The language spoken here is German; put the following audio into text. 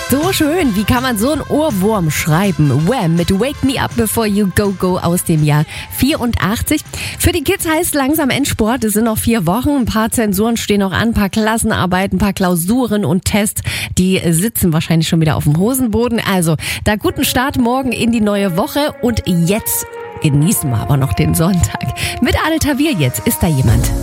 So schön, wie kann man so einen Ohrwurm schreiben? Wham! Mit Wake Me Up Before You Go Go aus dem Jahr 84. Für die Kids heißt langsam Endsport. Es sind noch 4 Wochen. Ein paar Zensuren stehen noch an, ein paar Klassenarbeiten, ein paar Klausuren und Tests. Die sitzen wahrscheinlich schon wieder auf dem Hosenboden. Also, da guten Start morgen in die neue Woche. Und jetzt genießen wir aber noch den Sonntag. Mit Adel Tawil jetzt. Ist da jemand?